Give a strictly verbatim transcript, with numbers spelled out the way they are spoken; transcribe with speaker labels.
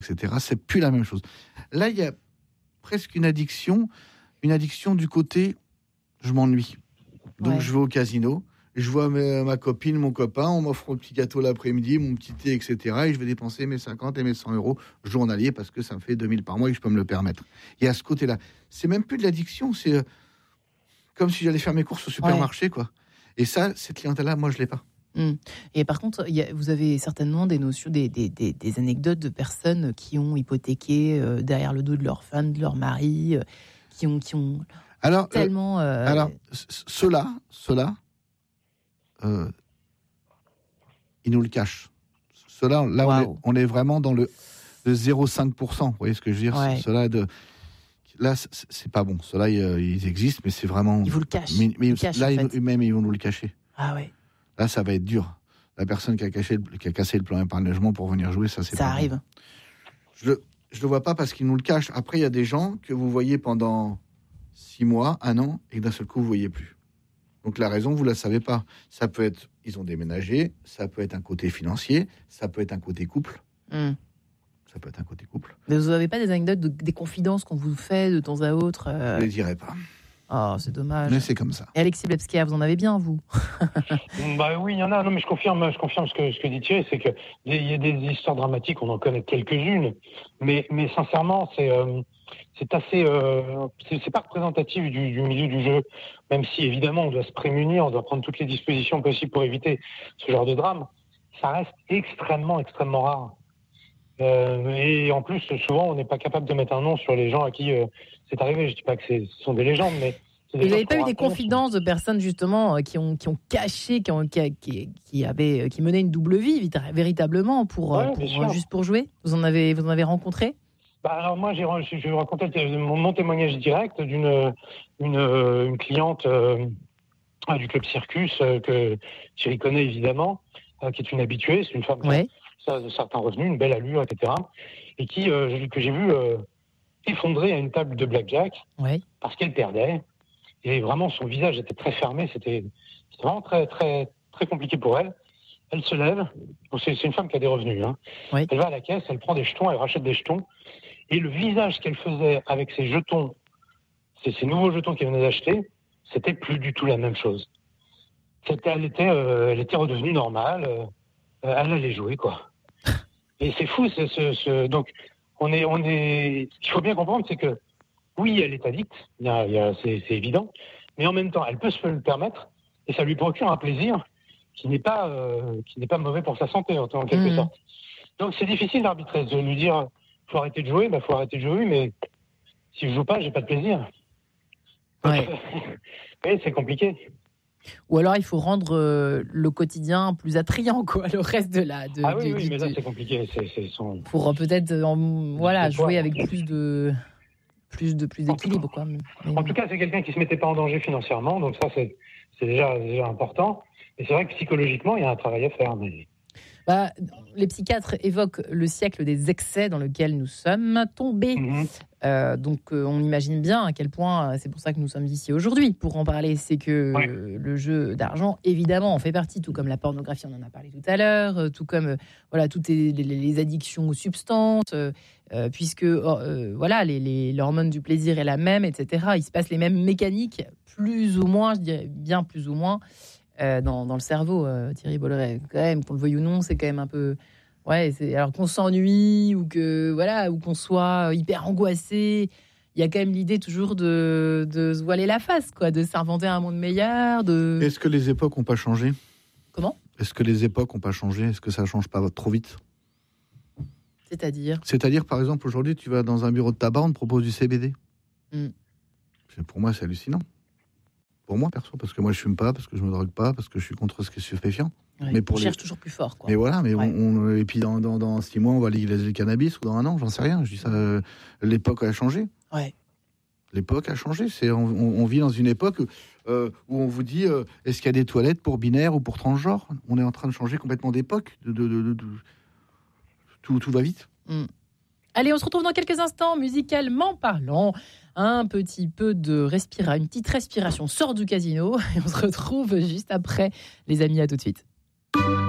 Speaker 1: et cetera. C'est plus la même chose. Là, il y a presque une addiction, une addiction du côté je m'ennuie. Donc, ouais. je vais au casino, je vois ma, ma copine, mon copain, on m'offre un petit gâteau l'après-midi, mon petit thé, et cetera. Et je vais dépenser mes cinquante et mes cent euros journaliers parce que ça me fait deux mille par mois et que je peux me le permettre. Et à ce côté-là, c'est même plus de l'addiction, c'est euh, comme si j'allais faire mes courses au supermarché, ouais. quoi. Et ça, cette clientèle-là, moi, je l'ai pas.
Speaker 2: Mmh. Et par contre, y a, vous avez certainement des notions, des, des, des, des anecdotes de personnes qui ont hypothéqué euh, derrière le dos de leur femme, de leur mari, euh, qui ont, qui ont
Speaker 1: alors,
Speaker 2: tellement.
Speaker 1: Euh, euh, alors, c- ceux-là, ceux-là, euh, ils nous le cachent. Ceux-là, là, wow. on, est, on est vraiment dans le, le zéro virgule cinq pour cent. Vous voyez ce que je veux dire ? ouais. Ceux-là de. Là, c'est, c'est pas bon. Ceux-là, ils, ils existent, mais c'est vraiment.
Speaker 2: Ils vous le cachent.
Speaker 1: Mais, mais
Speaker 2: ils cachent,
Speaker 1: là,
Speaker 2: en
Speaker 1: ils,
Speaker 2: fait.
Speaker 1: même, ils vont nous le cacher.
Speaker 2: Ah ouais.
Speaker 1: Là, ça va être dur. La personne qui a, caché, qui a cassé le plan épargne-logement pour venir jouer, ça, c'est
Speaker 2: ça
Speaker 1: pas
Speaker 2: arrive.
Speaker 1: Bon. Je le, je le vois pas parce qu'ils nous le cachent. Après, il y a des gens que vous voyez pendant six mois, un an, et que d'un seul coup, vous voyez plus. Donc, la raison, vous la savez pas. Ça peut être, ils ont déménagé, ça peut être un côté financier, ça peut être un côté couple. Mm. Ça peut être un côté couple.
Speaker 2: Mais vous n'avez pas des anecdotes, de, des confidences qu'on vous fait de temps à autre euh...
Speaker 1: Je ne les dirai pas.
Speaker 2: Oh, c'est dommage.
Speaker 1: Mais c'est comme ça.
Speaker 2: Et Alexis Blebsker, vous en avez bien, vous?
Speaker 3: Bah oui, il y en a. Non, mais je confirme, je confirme ce que, ce que dit Thierry, c'est qu'il y a des histoires dramatiques, on en connaît quelques-unes, mais, mais sincèrement, c'est, euh, c'est assez, euh, c'est, c'est pas représentatif du, du milieu du jeu, même si évidemment on doit se prémunir, on doit prendre toutes les dispositions possibles pour éviter ce genre de drame. Ça reste extrêmement, extrêmement rare. Euh, et en plus, souvent, on n'est pas capable de mettre un nom sur les gens à qui euh, c'est arrivé. Je dis pas que c'est, ce sont des légendes, mais...
Speaker 2: Vous n'avez pas eu des confidences de personnes, justement, qui ont, qui ont caché, qui, ont, qui, qui, qui, avaient, qui menaient une double vie, véritablement, pour, ouais, pour, juste pour jouer? Vous en avez, vous en avez rencontré?
Speaker 3: Bah alors moi, j'ai, je vais vous raconter mon, mon témoignage direct d'une une, une cliente euh, du Club Circus, euh, que Thierry connaît évidemment, euh, qui est une habituée, c'est une femme ouais. qui a de certains revenus, une belle allure, et cetera, et qui, euh, que j'ai vu euh, effondrer à une table de blackjack ouais. parce qu'elle perdait. Et vraiment, son visage était très fermé. C'était, c'était vraiment très, très, très compliqué pour elle. Elle se lève. Bon, c'est, c'est une femme qui a des revenus. Hein. Oui. Elle va à la caisse, elle prend des jetons, elle rachète des jetons. Et le visage qu'elle faisait avec ces jetons, ces, ces nouveaux jetons qu'elle venait d'acheter, c'était plus du tout la même chose. C'était, elle était, euh, elle était redevenue normale. Euh, elle allait jouer, quoi. Et c'est fou. C'est, c'est, c'est, donc, on est, on est. Ce qu'il faut bien comprendre, c'est que oui, elle est addicte, il y a, il y a, c'est, c'est évident, mais en même temps, elle peut se le permettre et ça lui procure un plaisir qui n'est pas, euh, qui n'est pas mauvais pour sa santé, en, en quelque mmh. sorte. Donc c'est difficile d'arbitrer, de lui dire faut arrêter de jouer, bah faut arrêter de jouer, mais si je joue pas, j'ai pas de plaisir.
Speaker 2: Ouais.
Speaker 3: Oui, c'est compliqué.
Speaker 2: Ou alors il faut rendre euh, le quotidien plus attrayant, quoi, le reste de la. De,
Speaker 3: ah oui,
Speaker 2: de,
Speaker 3: oui,
Speaker 2: de,
Speaker 3: mais là
Speaker 2: de,
Speaker 3: c'est compliqué. C'est, c'est son...
Speaker 2: Pour euh, peut-être en, voilà, jouer avec plus de. Plus, de, plus d'équilibre. Quoi. Mais...
Speaker 3: En tout cas, c'est quelqu'un qui ne se mettait pas en danger financièrement, donc ça, c'est, c'est déjà, déjà important. Et c'est vrai que psychologiquement, il y a un travail à faire. Mais...
Speaker 2: Bah, les psychiatres évoquent le siècle des excès dans lequel nous sommes tombés. Mmh. Euh, donc, euh, on imagine bien à quel point, c'est pour ça que nous sommes ici aujourd'hui, pour en parler. C'est que ouais. euh, le jeu d'argent, évidemment, en fait partie, tout comme la pornographie, on en a parlé tout à l'heure, euh, tout comme euh, voilà, toutes les, les, les addictions aux substances, euh, euh, puisque euh, voilà, les, les, l'hormone du plaisir est la même, et cetera. Il se passe les mêmes mécaniques, plus ou moins, je dirais bien plus ou moins, euh, dans, dans le cerveau. Euh, Thierry Bolloré, quand même, qu'on le veuille ou non, c'est quand même un peu... Ouais, c'est, alors qu'on s'ennuie ou que voilà ou qu'on soit hyper angoissé, il y a quand même l'idée toujours de, de se voiler la face, quoi, de s'inventer un monde meilleur. De...
Speaker 1: Est-ce que les époques n'ont pas changé ?
Speaker 2: Comment ?
Speaker 1: Est-ce que les époques n'ont pas changé ? Est-ce que ça ne change pas trop vite ?
Speaker 2: C'est-à-dire ?
Speaker 1: C'est-à-dire, par exemple, aujourd'hui, tu vas dans un bureau de tabac, on te propose du C B D. Mm. Pour moi, c'est hallucinant. Pour moi, perso, parce que moi, je fume pas, parce que je me drogue pas, parce que je suis contre ce qui est stupéfiant.
Speaker 2: Ouais,
Speaker 1: mais pour
Speaker 2: on
Speaker 1: les...
Speaker 2: cherche toujours plus fort, quoi.
Speaker 1: Mais voilà, mais
Speaker 2: ouais.
Speaker 1: on, on, et puis dans, dans, dans six mois, on va légaliser le cannabis, ou dans un an, j'en sais rien. Je dis ça, euh, l'époque a changé.
Speaker 2: Ouais.
Speaker 1: L'époque a changé. C'est, on, on vit dans une époque euh, où on vous dit euh, est-ce qu'il y a des toilettes pour binaires ou pour transgenres ? On est en train de changer complètement d'époque. De, de, de, de, de... Tout, tout va vite.
Speaker 2: Mm. Allez, on se retrouve dans quelques instants, musicalement parlant. Un petit peu de respiration, une petite respiration sort du casino et on se retrouve juste après. Les amis, à tout de suite.